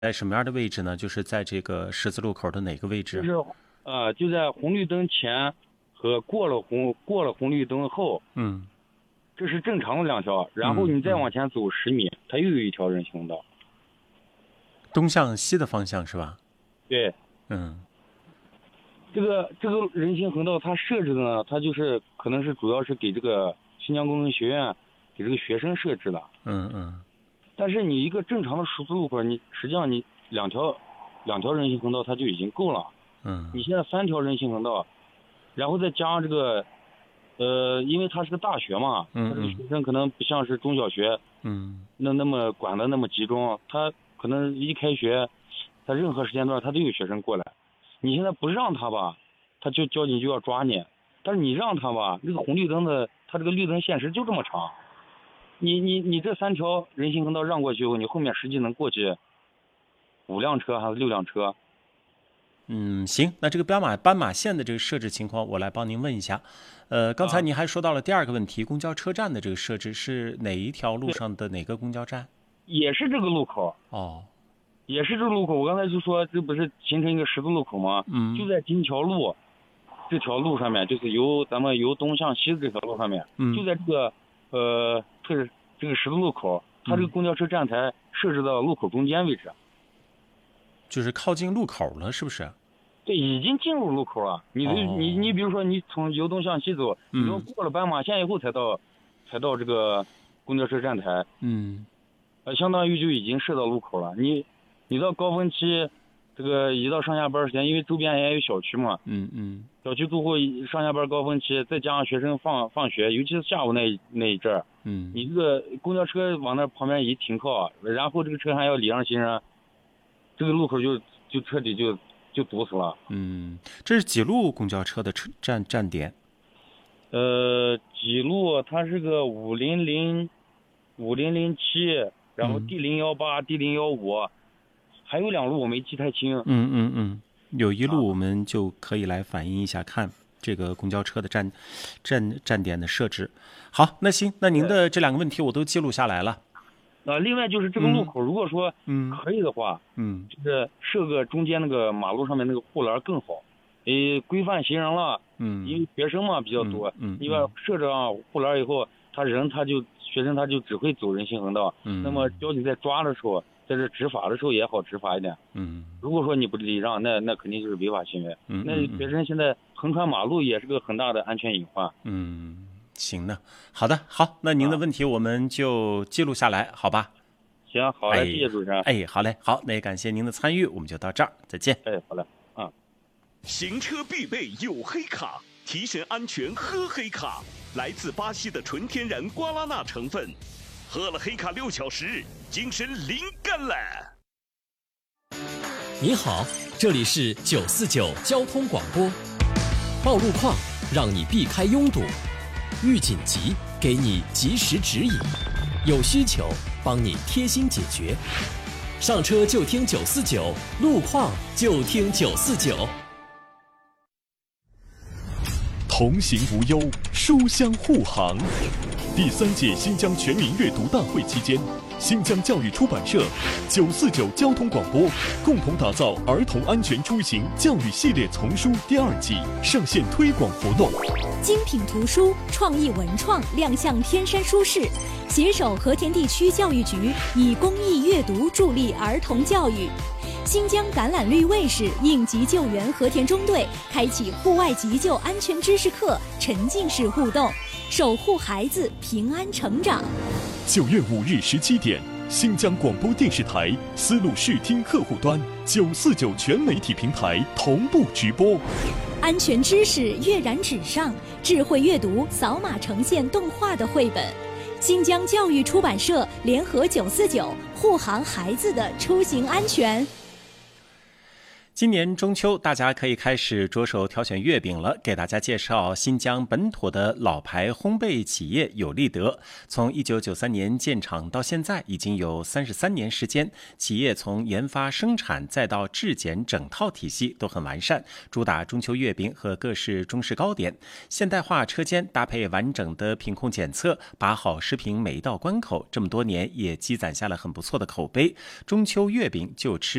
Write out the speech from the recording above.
在什么样的位置呢？就是在这个十字路口的哪个位置？ 就在红绿灯前和过了红绿灯后，这是正常的两条。然后你再往前走10米，它又有一条人行横道。 东向西的方向是吧？ 对，这个人行横道它设置的呢，它就是可能是主要是给这个新疆工程学院给这个学生设置的。但是你一个正常的十字路口，你实际上你两条人行横道它就已经够了。你现在3条人行横道，然后再加上这个，因为它是个大学嘛，它这个学生可能不像是中小学，那么管的那么集中，他可能一开学，他任何时间段他都有学生过来。你现在不让他吧，他就交警就要抓你；但是你让他吧，这个红绿灯的他这个绿灯限时就这么长，你这3条人行横道让过去以后，你后面实际能过去5辆车还是6辆车？ 行，那这个斑马线的这个设置情况，我来帮您问一下。刚才您还说到了第二个问题，公交车站的这个设置是哪一条路上的哪个公交站？ 也是这个路口。也是这个路口。我刚才就说，这不是形成一个十字路口吗？就在金桥路这条路上面，就是咱们由东向西的这条路上面，就在这个这个十字路口，它这个公交车站台设置到路口中间位置， 就是靠近路口了，是不是？ 对，已经进入路口了。你比如说，你从由东向西走，你说过了斑马线以后才到这个公交车站台，相当于就已经设到路口了。你到高峰期，这个一到上下班时间，因为周边也有小区嘛，小区住户上下班高峰期，再加上学生放学，尤其是下午那一阵儿，你这个公交车往那旁边一停靠，然后这个车还要礼让行人，这个路口就彻底就堵死了。 这是几路公交车的站点？ 几路？它是个500、5007，然后 D018、D015。还有2路我没记太清。 有一路我们就可以来反映一下，看这个公交车的站点的设置。好，那行，那您的这2个问题我都记录下来了。 另外就是这个路口，如果说可以的话，就是设个中间那个马路上面那个护栏更好，规范行人了。因为学生嘛比较多，你把设置上护栏以后，学生他就只会走人行横道。那么交警在抓的时候，在这执法的时候也好执法一点。如果说你不礼让，那肯定就是违法行为。那学生现在横穿马路也是个很大的安全隐患。 行呢，好的，好，那您的问题我们就记录下来，好吧？ 行，好嘞，谢谢主持人。 好嘞，好，那也感谢您的参与，我们就到这儿，再见。 好嘞， 行车必备有黑卡，提神安全喝黑卡，来自巴西的纯天然瓜拉纳成分，喝了黑卡6小时，精神灵感了。 你好，这里是949交通广播，报路况让你避开拥堵，遇紧急给你及时指引，有需求帮你贴心解决。上车就听949，路况就听949。 同行无忧，书香护航。第3届新疆全民阅读大会期间，新疆教育出版社、949交通广播共同打造儿童安全出行教育系列丛书第2季上线推广活动。 精品图书、创意文创亮相天山书市，携手和田地区教育局，以公益阅读助力儿童教育。新疆橄榄绿卫士应急救援和田中队开启户外急救安全知识课，沉浸式互动，守护孩子平安成长。 9月5日17点，新疆广播电视台丝路视听客户端949全媒体平台同步直播。 安全知识跃然纸上，智慧阅读扫码呈现动画的绘本。新疆教育出版社联合949，护航孩子的出行安全。 今年中秋，大家可以开始着手挑选月饼了。给大家介绍新疆本土的老牌烘焙企业有利德。从1993年建厂到现在，已经有33年时间。企业从研发、生产再到制检整套体系都很完善，主打中秋月饼和各式中式糕点。现代化车间搭配完整的品控检测，把好食品每一道关口，这么多年也积攒下了很不错的口碑。中秋月饼就吃